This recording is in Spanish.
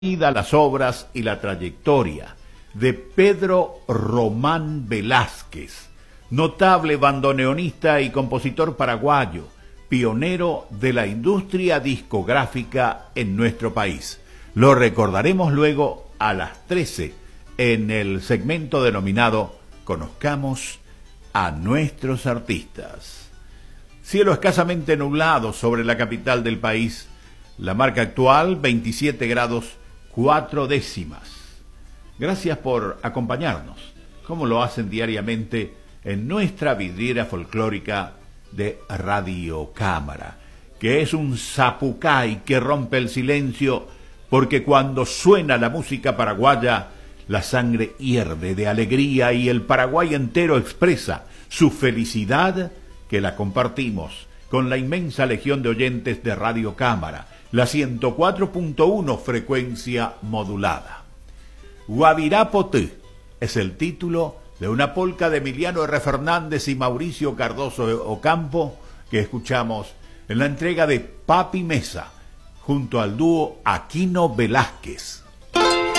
vida, las obras y la trayectoria de Pedro Román Velázquez, notable bandoneonista y compositor paraguayo, pionero de la industria discográfica en nuestro país. Lo recordaremos luego a las 13 en el segmento denominado Conozcamos a nuestros artistas. Cielo escasamente nublado sobre la capital del país. La marca actual 27 grados 4 décimas. Gracias por acompañarnos, como lo hacen diariamente en nuestra vidriera folclórica de Radio Cámara, que es un zapucay que rompe el silencio, porque cuando suena la música paraguaya, la sangre hierve de alegría y el Paraguay entero expresa su felicidad, que la compartimos con la inmensa legión de oyentes de Radio Cámara, la 104.1 frecuencia modulada. Guavirapotí es el título de una polca de Emiliano R. Fernández y Mauricio Cardoso Ocampo que escuchamos en la entrega de Papi Mesa junto al dúo Aquino Velázquez.